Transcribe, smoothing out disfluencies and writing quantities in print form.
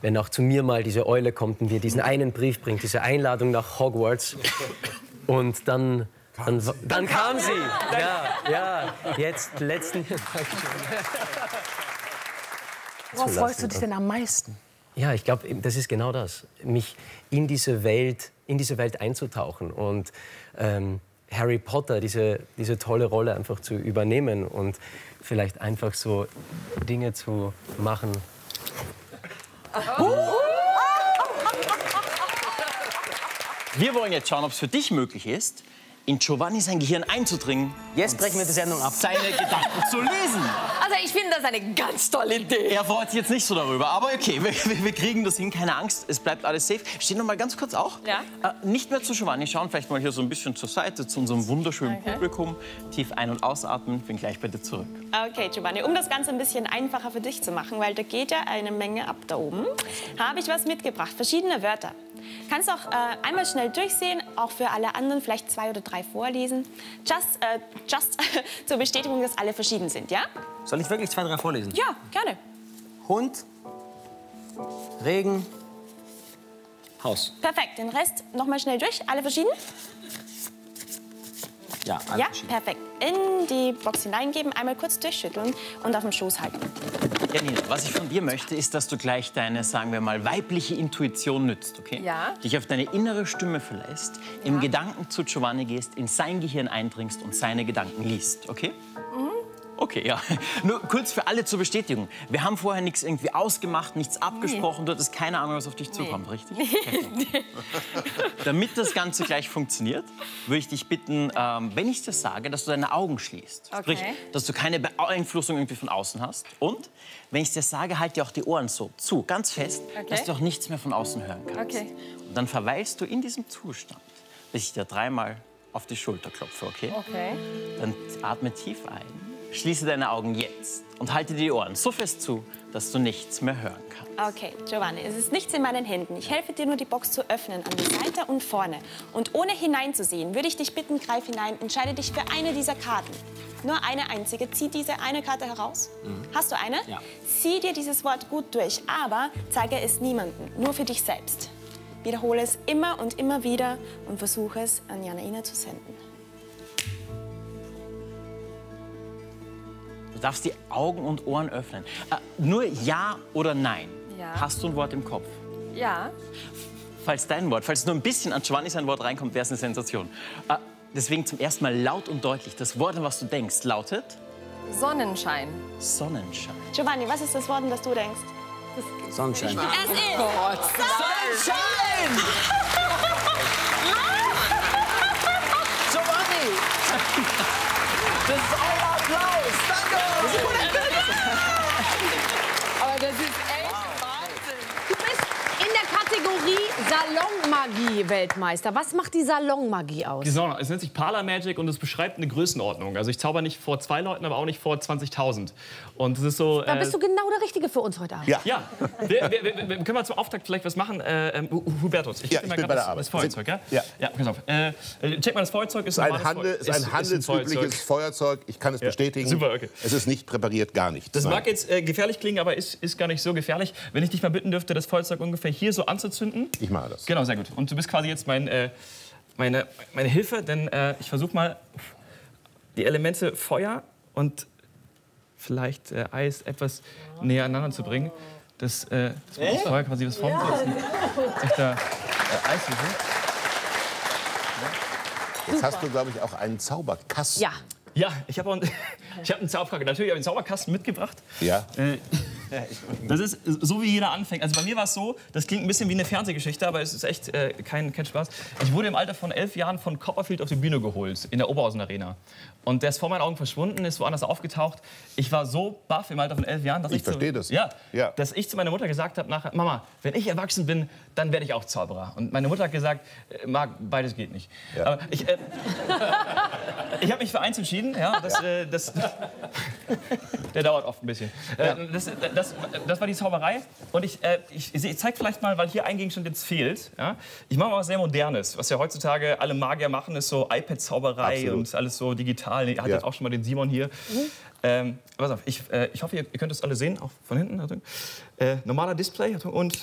wenn auch zu mir mal diese Eule kommt und mir diesen einen Brief bringt, diese Einladung nach Hogwarts. Und dann kam sie. Ja, jetzt letzten... Worauf freust du dich denn am meisten? Ja, ich glaube, das ist genau das, mich in diese Welt einzutauchen und Harry Potter, diese tolle Rolle einfach zu übernehmen und vielleicht einfach so Dinge zu machen. Wir wollen jetzt schauen, ob es für dich möglich ist, in Giovanni sein Gehirn einzudringen. Jetzt brechen wir die Sendung ab. Seine Gedanken zu lesen. Also ich finde das eine ganz tolle Idee. Er freut sich jetzt nicht so darüber, aber okay, wir kriegen das hin, keine Angst, es bleibt alles safe. Steh noch mal ganz kurz auch. Ja. Nicht mehr zu Giovanni schauen, vielleicht mal hier so ein bisschen zur Seite, zu unserem wunderschönen Publikum. Tief ein- und ausatmen, bin gleich bei dir zurück. Okay, Giovanni, um das Ganze ein bisschen einfacher für dich zu machen, weil da geht ja eine Menge ab da oben, habe ich was mitgebracht, verschiedene Wörter. Kannst auch einmal schnell durchsehen, auch für alle anderen vielleicht 2 oder 3 vorlesen. Just zur Bestätigung, dass alle verschieden sind, ja? Soll ich wirklich 2, 3 vorlesen? Ja, gerne. Hund, Regen, Haus. Perfekt, den Rest noch mal schnell durch. Alle verschieden? Ja, alle Ja, verschieden. perfekt. In die Box hineingeben, einmal kurz durchschütteln und auf dem Schoß halten. Janina, was ich von dir möchte, ist, dass du gleich deine, sagen wir mal, weibliche Intuition nützt, okay? Ja. Dich auf deine innere Stimme verlässt, im Gedanken zu Giovanni gehst, in sein Gehirn eindringst und seine Gedanken liest, okay? Okay, ja. Nur kurz für alle zur Bestätigung. Wir haben vorher nichts irgendwie ausgemacht, nichts abgesprochen. Du hattest keine Ahnung, was auf dich zukommt, richtig? Perfekt. Damit das Ganze gleich funktioniert, würde ich dich bitten, wenn ich dir sage, dass du deine Augen schließt. Sprich, dass du keine Beeinflussung irgendwie von außen hast. Und wenn ich dir sage, halt dir auch die Ohren so zu, ganz fest, dass du auch nichts mehr von außen hören kannst. Okay. Und dann verweilst du in diesem Zustand, bis ich dir 3-mal auf die Schulter klopfe, okay? Okay. Dann atme tief ein. Schließe deine Augen jetzt und halte die Ohren so fest zu, dass du nichts mehr hören kannst. Okay, Giovanni, es ist nichts in meinen Händen. Ich helfe dir nur, die Box zu öffnen, an der Seite und vorne. Und ohne hineinzusehen, würde ich dich bitten, greif hinein, entscheide dich für eine dieser Karten. Nur eine einzige. Zieh diese eine Karte heraus. Hast du eine? Ja. Zieh dir dieses Wort gut durch, aber zeige es niemandem, nur für dich selbst. Wiederhole es immer und immer wieder und versuche es an Janaina zu senden. Du darfst die Augen und Ohren öffnen. Nur Ja oder Nein. Ja. Hast du ein Wort im Kopf? Ja. Falls nur ein bisschen an Giovanni sein Wort reinkommt, wäre es eine Sensation. Deswegen zum ersten Mal laut und deutlich. Das Wort, an was du denkst, lautet Sonnenschein. Sonnenschein. Giovanni, was ist das Wort, an das du denkst? Sonnenschein. Es ist Sonnenschein! Giovanni! Das ist euer Applaus! Danke! Aber das ist echt Wahnsinn. Du bist in der Kategorie Salonmagie-Weltmeister. Was macht die Salonmagie aus? Genau, es nennt sich Parlor Magic und es beschreibt eine Größenordnung. Also ich zauber nicht vor 2 Leuten, aber auch nicht vor 20.000. Und es ist so... Da bist du genau der Richtige für uns heute Abend. Ja, wir können mal zum Auftakt vielleicht was machen. Hubertus, ich gebe dir mal grad das Feuerzeug, ja? Ja. Pass auf. Check mal, das Feuerzeug ist Ein, normales ein handelsübliches Feuerzeug. Ich kann es bestätigen. Super, okay. Es ist nicht präpariert, gar nichts. Das Nein. mag jetzt gefährlich klingen, aber ist gar nicht so gefährlich. Wenn ich dich mal bitten dürfte, das Feuerzeug ungefähr hier so anzuzünden. Ich mache das. Genau, sehr gut. Und du bist quasi jetzt meine Hilfe, denn ich versuche mal die Elemente Feuer und vielleicht Eis etwas näher aneinander zu bringen. Das Feuer quasi was formt. Dass ich da Eis Jetzt hast du, glaube ich, auch einen Zauberkasten. Ja. Ja, ich habe einen Zauberkasten. Natürlich habe ich einen Zauberkasten mitgebracht. Ja. Das ist so, wie jeder anfängt. Also bei mir war es so, das klingt ein bisschen wie eine Fernsehgeschichte, aber es ist echt kein Spaß. Ich wurde im Alter von 11 Jahren von Copperfield auf die Bühne geholt, in der Oberhausen Arena. Und der ist vor meinen Augen verschwunden, ist woanders aufgetaucht. Ich war so baff im Alter von 11 Jahren, dass Ich verstehe das. Ja, Ja. dass ich zu meiner Mutter gesagt habe, nachher, Mama, wenn ich erwachsen bin, dann werde ich auch Zauberer. Und meine Mutter hat gesagt, Marc, beides geht nicht. Ja. Aber ich habe mich für eins entschieden, ja, der dauert oft ein bisschen. Das war die Zauberei. Und ich zeige vielleicht mal, weil hier ein Gegenstand jetzt fehlt. Ja? Ich mache mal was sehr Modernes. Was ja heutzutage alle Magier machen, ist so iPad-Zauberei Absolut. und alles so digital. Ihr hattet auch schon mal den Simon hier. Pass auf, ich hoffe, ihr könnt das alle sehen, auch von hinten. Normaler Display und